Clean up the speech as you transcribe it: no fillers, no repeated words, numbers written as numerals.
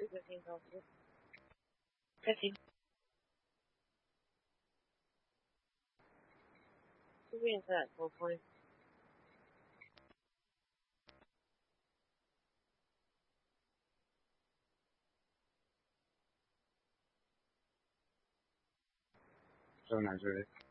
一个镜头是开启这边在头盔。 就拿这里。